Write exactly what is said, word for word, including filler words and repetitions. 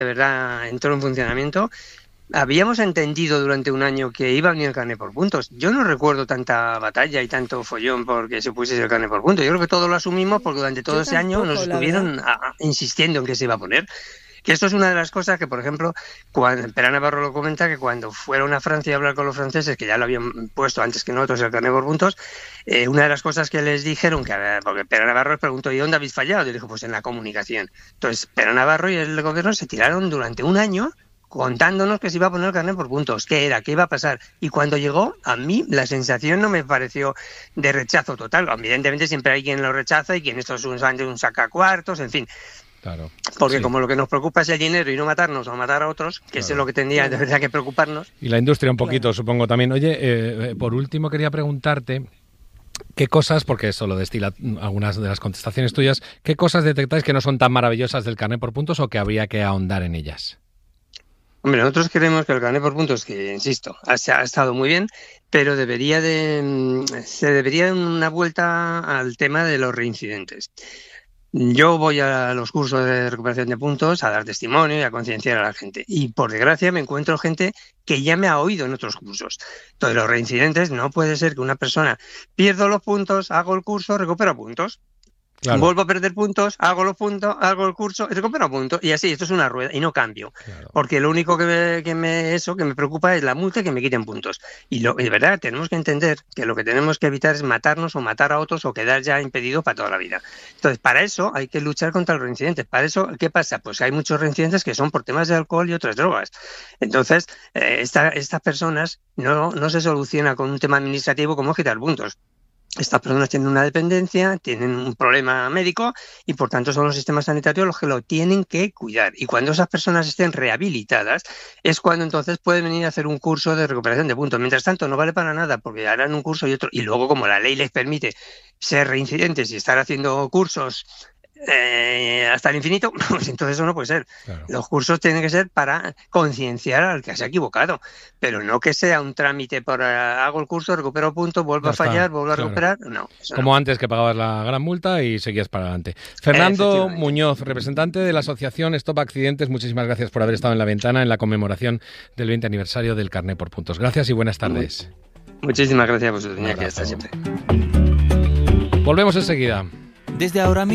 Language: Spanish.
de verdad entró en funcionamiento, habíamos entendido durante un año que iba a venir el carné por puntos. Yo no recuerdo tanta batalla y tanto follón porque se pusiese el carné por puntos. Yo creo que todos lo asumimos porque durante todo Yo ese año tampoco, nos la estuvieron verdad. a- a- insistiendo en que se iba a poner. Que esto es una de las cosas que, por ejemplo, cuando Pera Navarro lo comenta, que cuando fueron a Francia a hablar con los franceses, que ya lo habían puesto antes que nosotros el carné por puntos, eh, una de las cosas que les dijeron, que porque Pera Navarro les preguntó, ¿y dónde habéis fallado? Y le dijo, pues en la comunicación. Entonces, Pera Navarro y el gobierno se tiraron durante un año contándonos que se iba a poner el carné por puntos, qué era, qué iba a pasar. Y cuando llegó, a mí la sensación no me pareció de rechazo total. Evidentemente siempre hay quien lo rechaza y quien esto es un, un sacacuartos, en fin. Claro. Porque Sí. como lo que nos preocupa es el dinero y no matarnos o matar a otros, que Claro. eso es lo que tendría de verdad que preocuparnos. Y la industria un poquito, Claro. supongo también. Oye, eh, por último quería preguntarte qué cosas, porque eso lo destila algunas de las contestaciones tuyas, qué cosas detectáis que no son tan maravillosas del carné por puntos o que habría que ahondar en ellas. Hombre, nosotros creemos que el carné por puntos, que insisto, ha, ha estado muy bien, pero debería de se debería dar una vuelta al tema de los reincidentes. Yo voy a los cursos de recuperación de puntos a dar testimonio y a concienciar a la gente. Y por desgracia me encuentro gente que ya me ha oído en otros cursos. Entonces los reincidentes, no puede ser que una persona pierdo los puntos, hago el curso, recupero puntos. Claro. Vuelvo a perder puntos, hago los puntos, hago el curso, recupero puntos. Y así, esto es una rueda y no cambio. Claro. Porque lo único que me, que me eso que me preocupa es la multa y que me quiten puntos. Y, lo, y de verdad tenemos que entender que lo que tenemos que evitar es matarnos o matar a otros o quedar ya impedido para toda la vida. Entonces, para eso hay que luchar contra los reincidentes. Para eso, ¿qué pasa? Pues hay muchos reincidentes que son por temas de alcohol y otras drogas. Entonces, eh, esta, estas personas no, no se soluciona con un tema administrativo como quitar puntos. Estas personas tienen una dependencia, tienen un problema médico y por tanto son los sistemas sanitarios los que lo tienen que cuidar. Y cuando esas personas estén rehabilitadas es cuando entonces pueden venir a hacer un curso de recuperación de puntos. Mientras tanto no vale para nada porque harán un curso y otro. Y luego como la ley les permite ser reincidentes y estar haciendo cursos eh, hasta el infinito, pues entonces eso no puede ser. Claro. Los cursos tienen que ser para concienciar al que se ha equivocado, pero no que sea un trámite por uh, hago el curso, recupero puntos, vuelvo Ya a fallar, está, vuelvo a claro. recuperar. No, eso Como no. antes, que pagabas la gran multa y seguías para adelante. Fernando Efectivamente. Muñoz, representante de la asociación Stop Accidentes, muchísimas gracias por haber estado en la ventana en la conmemoración del veinte aniversario del carné por puntos. Gracias y buenas tardes. Muchísimas gracias por su Un tenía que abrazo. estar siempre. Volvemos enseguida. Desde ahora